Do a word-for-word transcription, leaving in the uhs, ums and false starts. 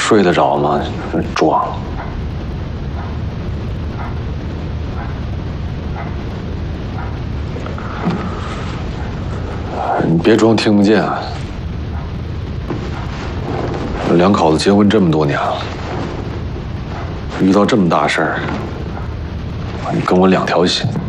睡得着吗？装！你别装听不见啊！两口子结婚这么多年了，遇到这么大事儿，你跟我两条心。